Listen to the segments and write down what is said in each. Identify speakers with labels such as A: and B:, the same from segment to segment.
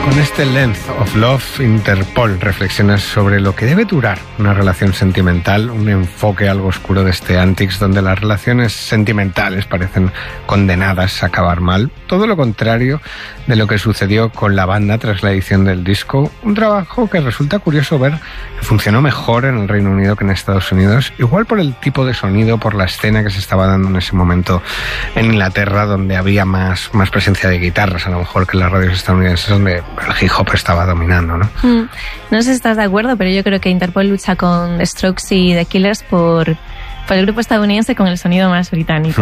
A: Con este Length of Love, Interpol reflexiona sobre lo que debe durar una relación sentimental, un enfoque algo oscuro de este Antics, donde las relaciones sentimentales parecen condenadas a acabar mal. Todo lo contrario de lo que sucedió con la banda tras la edición del disco, un trabajo que resulta curioso ver que funcionó mejor en el Reino Unido que en Estados Unidos, igual por el tipo de sonido, por la escena que se estaba dando en ese momento en Inglaterra, donde había más presencia de guitarras, a lo mejor que en las radios estadounidenses, donde el hip hop estaba dominando, ¿no?
B: No sé si estás de acuerdo, pero yo creo que Interpol lucha con The Strokes y The Killers por el grupo estadounidense con el sonido más británico.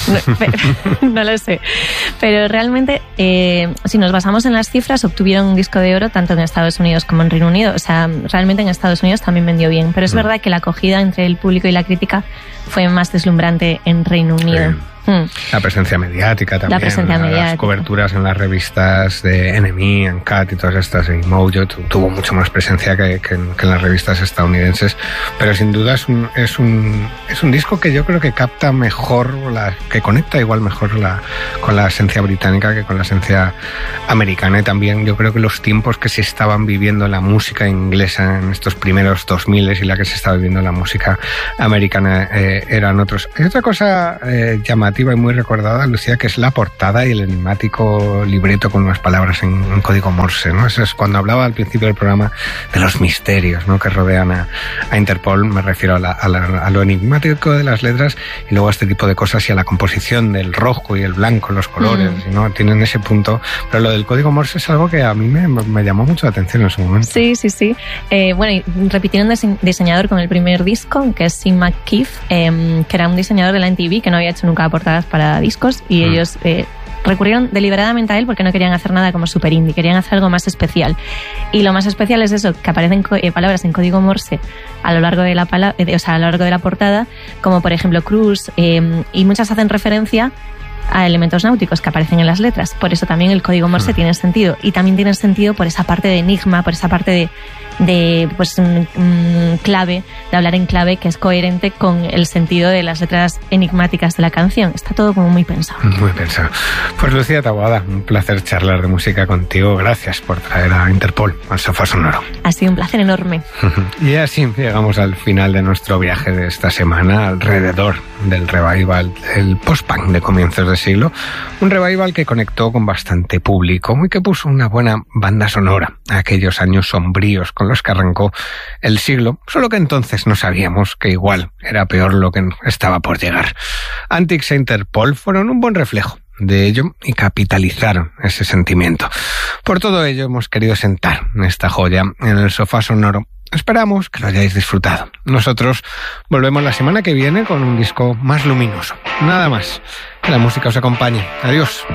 B: No lo sé. Pero realmente, si nos basamos en las cifras, obtuvieron un disco de oro tanto en Estados Unidos como en Reino Unido. O sea, realmente en Estados Unidos también vendió bien. Pero es verdad que la acogida entre el público y la crítica fue más deslumbrante en Reino Unido.
A: La presencia mediática también. Las coberturas en las revistas de NME, Uncut y todas estas, y Mojo, tuvo mucho más presencia que en las revistas estadounidenses. Pero sin duda es un disco que yo creo que capta mejor, que conecta igual mejor con la esencia británica que con la esencia americana. Y también yo creo que los tiempos que se estaban viviendo en la música inglesa en estos primeros 2000 y la que se estaba viviendo en la música americana eran otros. Hay otra cosa llamativa y muy recordada, Lucía, que es la portada y el enigmático libreto con unas palabras en código Morse, ¿no? Eso es cuando hablaba al principio del programa de los misterios, ¿no?, que rodean a Interpol. Me refiero a lo enigmático de las letras y luego a este tipo de cosas y a la composición del rojo y el blanco, los colores, ¿no? Tienen ese punto. Pero lo del código Morse es algo que a mí me llamó mucho la atención en su momento. Sí.
B: Bueno, y repitieron diseñador con el primer disco, que es Sim McKeith, que era un diseñador de la MTV que no había hecho nunca portadas para discos, y ellos recurrieron deliberadamente a él porque no querían hacer nada como super indie, querían hacer algo más especial. Y lo más especial es eso, que aparecen palabras en código Morse a lo largo de la a lo largo de la portada, como por ejemplo Cruz, y muchas hacen referencia a elementos náuticos que aparecen en las letras. Por eso también el código Morse tiene sentido, y también tiene sentido por esa parte de enigma, por esa parte de clave, de hablar en clave, que es coherente con el sentido de las letras enigmáticas de la canción. Está todo como muy pensado.
A: Muy pensado. Pues Lucía Taboada, un placer charlar de música contigo. Gracias por traer a Interpol al Sofá Sonoro.
B: Ha sido un placer enorme.
A: Y así llegamos al final de nuestro viaje de esta semana alrededor del revival, el post-punk de comienzos de siglo. Un revival que conectó con bastante público y que puso una buena banda sonora a aquellos años sombríos con los que arrancó el siglo, solo que entonces no sabíamos que igual era peor lo que estaba por llegar. Antics e Interpol fueron un buen reflejo de ello y capitalizaron ese sentimiento. Por todo ello hemos querido sentar esta joya en el Sofá Sonoro. Esperamos que lo hayáis disfrutado. Nosotros volvemos la semana que viene con un disco más luminoso. Nada más. Que la música os acompañe. Adiós.